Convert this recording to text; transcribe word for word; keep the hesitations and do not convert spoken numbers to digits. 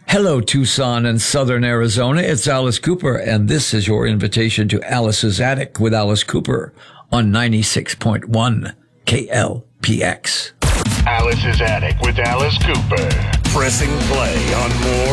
Hello, Tucson and Southern Arizona. It's Alice Cooper, and this is your invitation to Alice's Attic with Alice Cooper on ninety-six point one K L P X. Alice's Attic with Alice Cooper. Pressing play on more